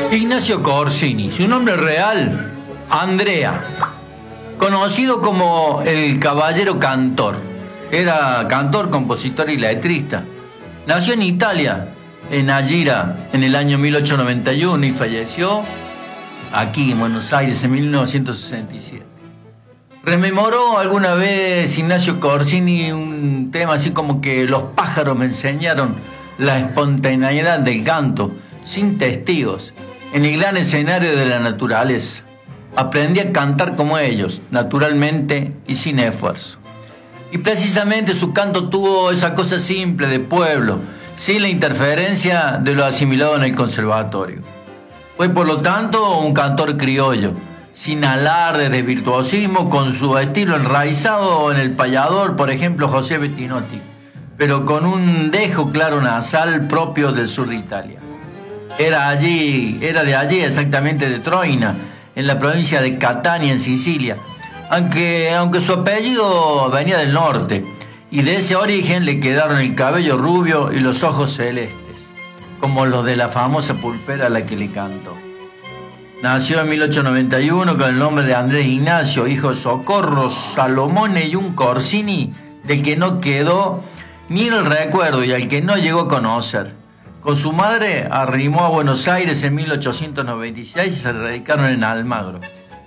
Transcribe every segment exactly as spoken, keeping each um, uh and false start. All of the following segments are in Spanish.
Ignacio Corsini, su nombre real, Andrea, conocido como el Caballero Cantor. Era cantor, compositor y letrista. Nació en Italia, en Agira, en el año mil ochocientos noventa y uno y falleció aquí en Buenos Aires en mil novecientos sesenta y siete. Rememoró alguna vez Ignacio Corsini un tema así como que los pájaros me enseñaron la espontaneidad del canto, sin testigos, en el gran escenario de la naturaleza. Aprendí a cantar como ellos, naturalmente y sin esfuerzo. Y precisamente su canto tuvo esa cosa simple de pueblo, sin la interferencia de lo asimilado en el conservatorio. Fue por lo tanto un cantor criollo, sin alarde de virtuosismo, con su estilo enraizado en el payador, por ejemplo José Bettinotti, pero con un dejo claro nasal propio del sur de Italia. Era allí, era de allí exactamente de Troina, en la provincia de Catania, en Sicilia, aunque, aunque su apellido venía del norte, y de ese origen le quedaron el cabello rubio y los ojos celestes, como los de la famosa pulpera a la que le cantó. Nació en mil ochocientos noventa y uno con el nombre de Andrés Ignacio, hijo de Socorro Salomone y un Corsini, del que no quedó ni el recuerdo y al que no llegó a conocer. Con su madre arrimó a Buenos Aires en mil ochocientos noventa y seis y se radicaron en Almagro.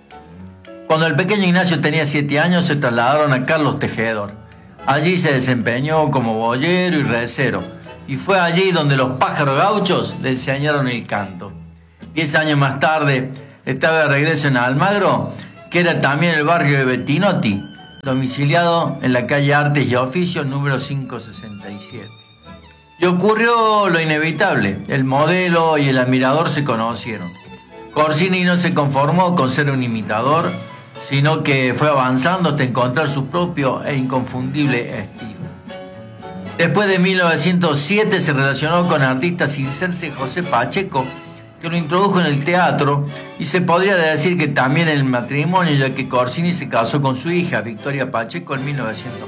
Cuando el pequeño Ignacio tenía siete años se trasladaron a Carlos Tejedor. Allí se desempeñó como boyero y recero, y fue allí donde los pájaros gauchos le enseñaron el canto. Diez años más tarde estaba de regreso en Almagro, que era también el barrio de Bettinotti, domiciliado en la calle Artes y Oficios número quinientos sesenta y siete. Y ocurrió lo inevitable, el modelo y el admirador se conocieron. Corsini no se conformó con ser un imitador, sino que fue avanzando hasta encontrar su propio e inconfundible estilo. Después de mil novecientos siete se relacionó con artistas circense José Pacheco, que lo introdujo en el teatro, y se podría decir que también en el matrimonio, ya que Corsini se casó con su hija, Victoria Pacheco, en mil novecientos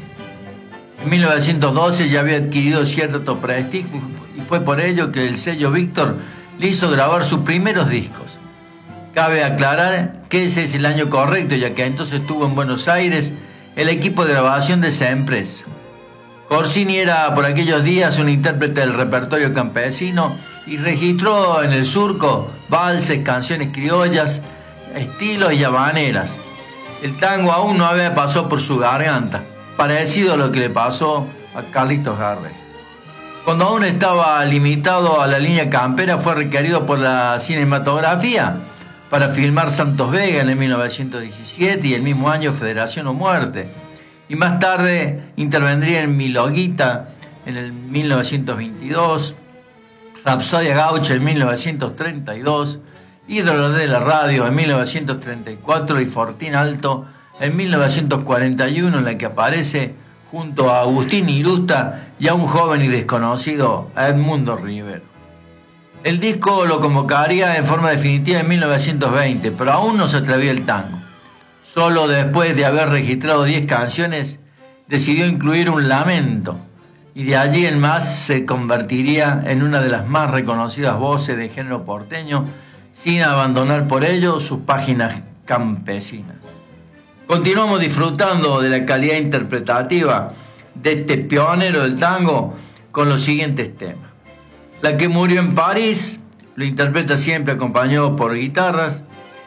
once. En mil novecientos doce ya había adquirido cierto prestigio y fue por ello que el sello Víctor le hizo grabar sus primeros discos. Cabe aclarar que ese es el año correcto, ya que entonces estuvo en Buenos Aires el equipo de grabación de esa empresa. Corsini era por aquellos días un intérprete del repertorio campesino y registró en el surco valses, canciones criollas, estilos y habaneras. El tango aún no había pasado por su garganta, parecido a lo que le pasó a Carlitos Gardel. Cuando aún estaba limitado a la línea campera, fue requerido por la cinematografía para filmar Santos Vega en el mil novecientos diecisiete y el mismo año Federación o Muerte. Y más tarde intervendría en Miloguita en el mil novecientos veintidós, Rapsodia Gaucha en mil novecientos treinta y dos, Ídolo de la Radio en mil novecientos treinta y cuatro y Fortín Alto en mil novecientos cuarenta y uno, en la que aparece junto a Agustín Irusta y a un joven y desconocido Edmundo Rivero. El disco lo convocaría en forma definitiva en mil novecientos veinte, pero aún no se atrevía el tango. Solo después de haber registrado diez canciones, decidió incluir un lamento, y de allí en más se convertiría en una de las más reconocidas voces de género porteño, sin abandonar por ello sus páginas campesinas. Continuamos disfrutando de la calidad interpretativa de este pionero del tango con los siguientes temas. La que murió en París, lo interpreta siempre acompañado por guitarras.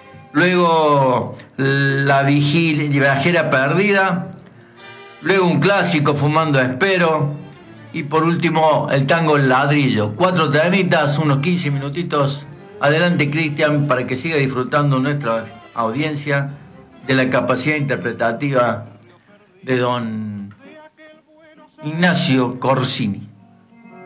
Luego La Vigilia, Viajera Perdida. Luego un clásico, Fumando Espero. Y por último, el tango El Ladrillo. Cuatro temitas, unos quince minutitos. Adelante, Cristian, para que siga disfrutando nuestra audiencia de la capacidad interpretativa de don Ignacio Corsini.